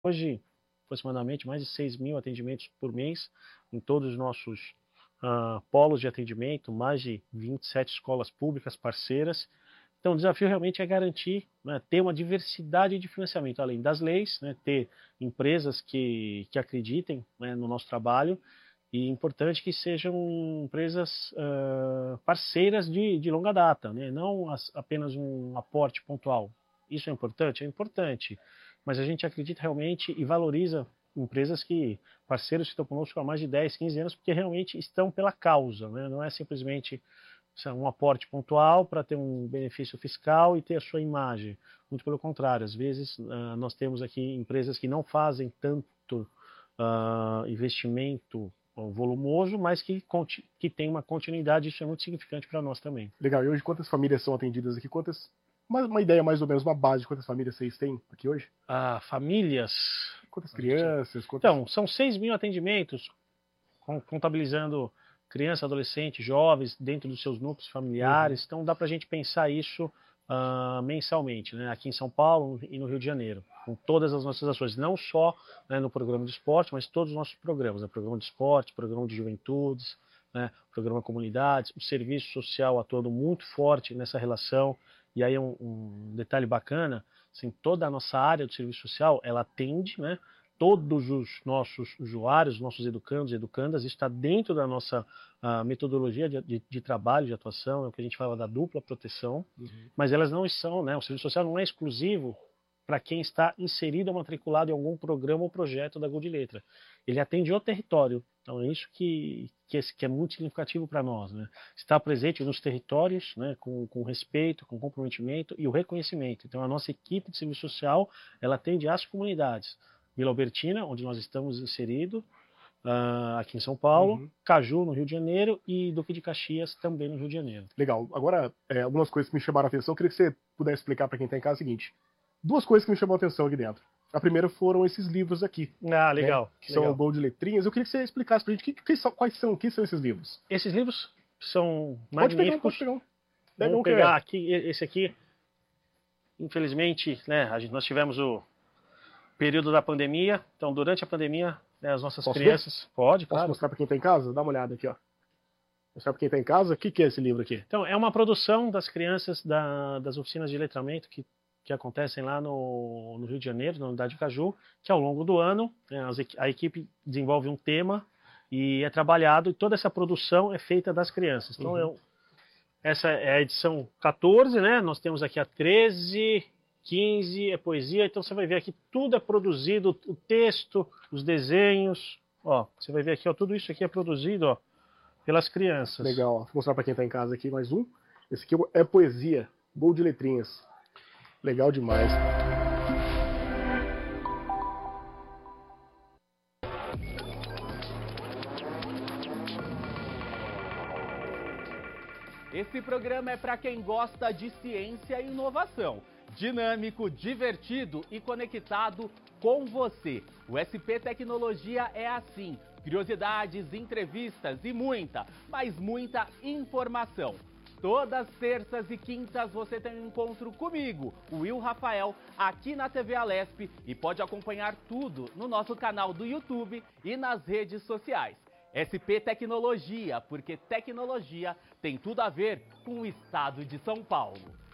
hoje aproximadamente mais de 6.000 atendimentos por mês em todos os nossos polos de atendimento, mais de 27 escolas públicas parceiras. Então, o desafio realmente é garantir, né, ter uma diversidade de financiamento, além das leis, né, ter empresas que acreditem, né, no nosso trabalho, e importante que sejam empresas parceiras de longa data, né, não apenas um aporte pontual. Isso é importante? É importante, mas a gente acredita realmente e valoriza empresas parceiros que estão conosco há mais de 10, 15 anos, porque realmente estão pela causa, né? Não é simplesmente um aporte pontual para ter um benefício fiscal e ter a sua imagem. Muito pelo contrário, às vezes nós temos aqui empresas que não fazem tanto investimento volumoso, mas que tem uma continuidade, isso é muito significante para nós também. Legal, e hoje quantas famílias são atendidas aqui? Uma ideia mais ou menos, uma base de quantas famílias vocês têm aqui hoje? Famílias... Quantas crianças? Então, são 6.000 atendimentos, contabilizando criança, adolescente, jovens, dentro dos seus núcleos familiares. Então dá para a gente pensar isso mensalmente, né? Aqui em São Paulo e no Rio de Janeiro, com todas as nossas ações, não só, né, no programa de esporte, mas todos os nossos programas, né? Programa de esporte, programa de juventudes, né? Programa comunidades, o serviço social atuando muito forte nessa relação. E aí um detalhe bacana, assim, toda a nossa área do serviço social, ela atende, né, todos os nossos usuários, nossos educandos e educandas, isso está dentro da nossa metodologia de trabalho, de atuação, é o que a gente fala da dupla proteção, mas elas não são, né, o serviço social não é exclusivo para quem está inserido ou matriculado em algum programa ou projeto da Gol de Letra. Ele atende o território, então é isso que é muito significativo para nós, né? Estar presente nos territórios, né, com respeito, com comprometimento e o reconhecimento. Então a nossa equipe de serviço social, ela atende às comunidades. Vila Albertina, onde nós estamos inseridos, aqui em São Paulo, Caju, no Rio de Janeiro, e Duque de Caxias, também no Rio de Janeiro. Legal. Agora, algumas coisas que me chamaram a atenção, eu queria que você pudesse explicar para quem está em casa o seguinte. Duas coisas que me chamam a atenção aqui dentro. A primeira foram esses livros aqui. Legal. Né, que são o Gol de Letrinhas. Eu queria que você explicasse para a gente quais são esses livros. Esses livros são magníficos. Vamos pegar aqui, esse aqui. Infelizmente, né, nós tivemos o período da pandemia, então durante a pandemia, né, as nossas crianças... Posso mostrar para quem está em casa? Dá uma olhada aqui, ó. Mostrar para quem está em casa, o que é esse livro aqui? Então, é uma produção das crianças das oficinas de letramento que acontecem lá no Rio de Janeiro, na unidade de Caju, que ao longo do ano, né, a equipe desenvolve um tema e é trabalhado, e toda essa produção é feita das crianças. Então, essa é a edição 14, né? Nós temos aqui a 13... 15 é poesia, então você vai ver aqui tudo é produzido, o texto, os desenhos, ó, você vai ver aqui, ó, tudo isso aqui é produzido, ó, pelas crianças. Legal, ó. Vou mostrar para quem está em casa aqui mais um. Esse aqui é poesia, Gol de Letrinhas. Legal demais. Esse programa é para quem gosta de ciência e inovação. Dinâmico, divertido e conectado com você. O SP Tecnologia é assim. Curiosidades, entrevistas e muita, mas muita informação. Todas terças e quintas você tem um encontro comigo, o Will Rafael, aqui na TV Alesp, e pode acompanhar tudo no nosso canal do YouTube e nas redes sociais. SP Tecnologia, porque tecnologia tem tudo a ver com o estado de São Paulo.